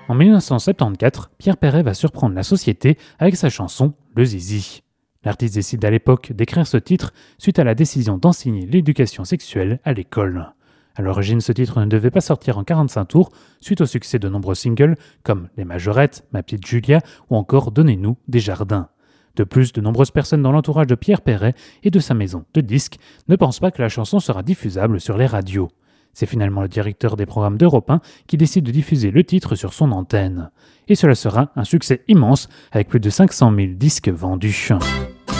En 1974, Pierre Perret va surprendre la société avec sa chanson Le Zizi. L'artiste décide à l'époque d'écrire ce titre suite à la décision d'enseigner l'éducation sexuelle à l'école. À l'origine, ce titre ne devait pas sortir en 45 tours suite au succès de nombreux singles comme Les Majorettes, Ma petite Julia ou encore Donnez-nous des jardins. De plus, de nombreuses personnes dans l'entourage de Pierre Perret et de sa maison de disques ne pensent pas que la chanson sera diffusable sur les radios. C'est finalement le directeur des programmes d'Europe 1 qui décide de diffuser le titre sur son antenne. Et cela sera un succès immense avec plus de 500 000 disques vendus.